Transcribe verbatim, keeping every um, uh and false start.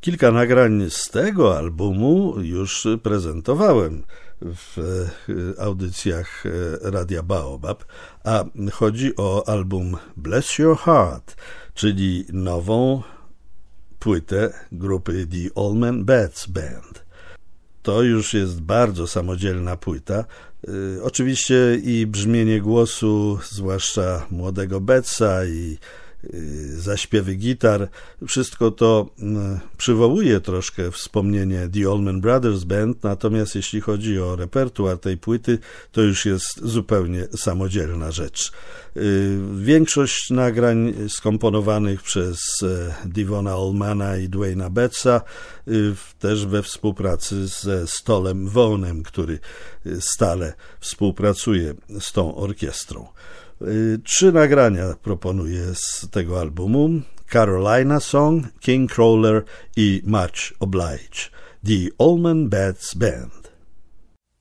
Kilka nagrań z tego albumu już prezentowałem w audycjach Radia Baobab, a chodzi o album Bless Your Heart, czyli nową płytę grupy The Allman Betts Band. To już jest bardzo samodzielna płyta. Oczywiście i brzmienie głosu, zwłaszcza młodego Bettsa, i zaśpiewy gitar, wszystko to przywołuje troszkę wspomnienie The Allman Brothers Band, natomiast jeśli chodzi o repertuar tej płyty, to już jest zupełnie samodzielna rzecz. Większość nagrań skomponowanych przez Devona Allmana i Dwayna Bettsa, też we współpracy ze Stolem Vaughanem, który stale współpracuje z tą orkiestrą. Trzy nagrania proponuję z tego albumu: Carolina Song, King Crawler i Much Obliged. The Allman Betts Band.